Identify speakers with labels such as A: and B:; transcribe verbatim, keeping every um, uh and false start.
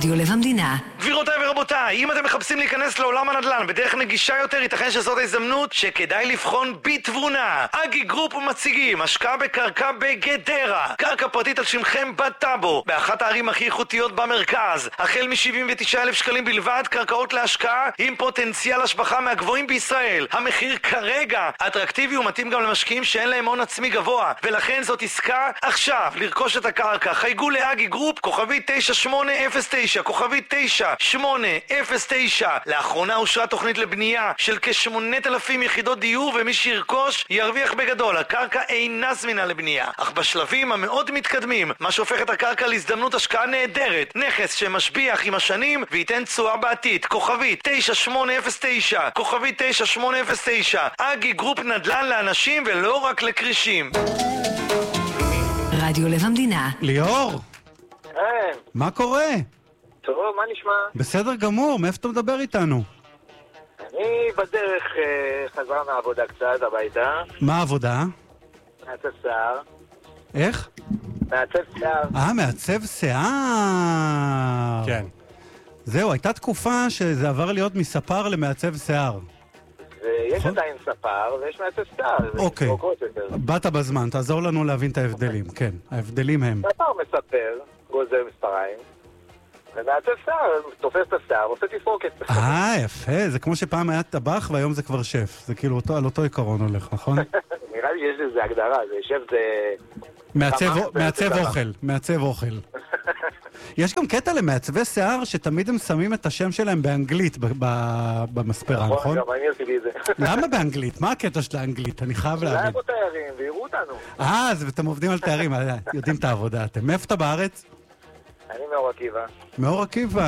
A: רדיו לב המדינה.
B: גבירותיי ורבותיי, אם אתם מחפשים להיכנס לעולם הנדל"ן בדרך נגישה יותר, ייתכן שזאת ההזדמנות שכדאי לבחון בתבונה. אגי גרופ מציגים השקעה בקרקע בגדרה, קרקע פרטית על שמכם בטאבו, באחת הערים הכי איכותיות במרכז, החל מ-שבעים ותשעה אלף שקלים בלבד, קרקעות להשקעה עם פוטנציאל השבחה מהגבוהים בישראל. המחיר כרגע אטרקטיבי ומתאים גם למשקיעים שאין להם הון עצמי גבוה, ולכן זאת עסקה עכשיו לרכוש את הקרקע. חייגו לאגי גרופ, כוכבי תשע שמונה אפס תשע, כוכבי תשע שמונה אפס תשע. לאחרונה אושרה תוכנית לבנייה של כ-שמונת אלפים יחידות דיור, ומי שירכוש ירוויח בגדול. הקרקע אינה זמינה לבנייה, אך בשלבים המאוד מתקדמים, מה שהופך את הקרקע להזדמנות השקעה נהדרת, נכס שמשביח עם השנים וייתן תשואה בעתיד. כוכבי תשע שמונה אפס תשע, כוכבי תשע שמונה אפס תשע. אגי גרופ, נדל"ן לאנשים ולא רק לקרישים.
A: רדיו לב המדינה.
C: ליאור,
D: כן,
C: מה קורה?
D: טוב, מה נשמע?
C: בסדר גמור, מאיפה אתה מדבר איתנו?
D: אני בדרך אה, חזרה מהעבודה קצת הביתה.
C: מה העבודה?
D: מעצב שיער.
C: איך?
D: מעצב שיער.
C: אה, מעצב שיער.
E: כן.
C: זהו, הייתה תקופה שזה עבר להיות מספר למעצב שיער.
D: ויש
C: נכון.
D: עדיין ספר ויש מעצב שיער. זה
C: אוקיי.
D: תרוקות יותר.
C: באת בזמן, תעזור לנו להבין את ההבדלים. כן, ההבדלים הם.
D: ספר מספר, גוזר מספריים. ומעצב שיער, תופס את השיער, עושה תפרוקת.
C: אה, יפה, זה כמו שפעם היה טבח והיום זה כבר שף. זה כאילו אותו, על אותו עיקרון הולך, נכון?
D: נראה לי יש לזה הגדרה, זה שף זה...
C: מעצב,
D: חמאס,
C: מעצב
D: זה
C: אוכל, מעצב אוכל. יש גם קטע למעצבי שיער שתמיד הם שמים את השם שלהם באנגלית ב- ב- במספרה, נכון?
D: גם אני עשיתי את זה.
C: למה באנגלית? מה הקטע של האנגלית? אני חייב
D: זה היה
C: להבין.
D: פה תיירים, ויראו אותנו.
C: אה, אז אתם עובדים על תארים, יודעים את העבודה. אתם מאיפה אתה בארץ?
D: אני מאור עקיבא.
C: מאור עקיבא.